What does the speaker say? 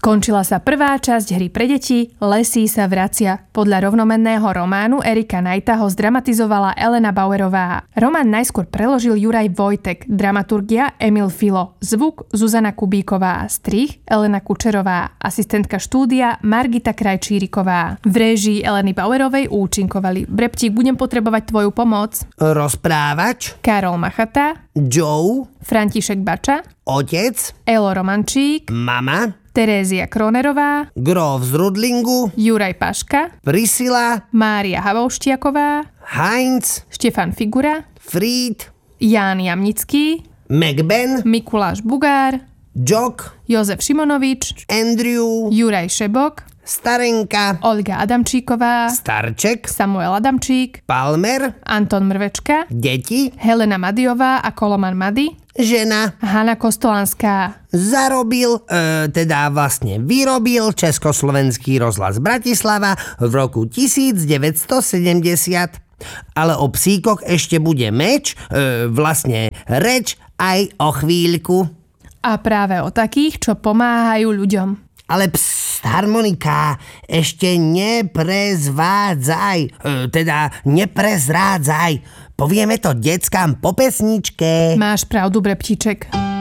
Skončila sa prvá časť hry pre deti Lesí sa vracia. Podľa rovnomenného románu Erika Knighta ho zdramatizovala Elena Bauerová. Román najskôr preložil Juraj Vojtek, dramaturgia Emil Filo, zvuk Zuzana Kubíková, strih Elena Kučerová, asistentka štúdia Margita Krajčíriková. V réžii Eleny Bauerovej účinkovali: Breptík, budem potrebovať tvoju pomoc. Rozprávač. Karol Machata. Joe. František Bača. Otec. Elo Romančík. Mama. Terézia Kronerová. Grof z Rudlingu. Juraj Paška. Priscila. Mária Havouštiaková. Heinz. Štefan Figura. Fried. Ján Jamnický. McBen. Mikuláš Bugár. Jock. Jozef Šimonovič. Andrew. Juraj Šebok. Starenka. Olga Adamčíková. Starček. Samuel Adamčík. Palmer. Anton Mrvečka. Deti. Helena Madiová a Koloman Mady. Žena. Hanna Kostolanská. Vyrobil Československý rozhlas Bratislava v roku 1970. Ale o psíkoch ešte bude reč aj o chvíľku. A práve o takých, čo pomáhajú ľuďom. Ale harmonika, ešte neprezrádzaj. Povieme to deckám po pesničke. Máš pravdu, Breptíček.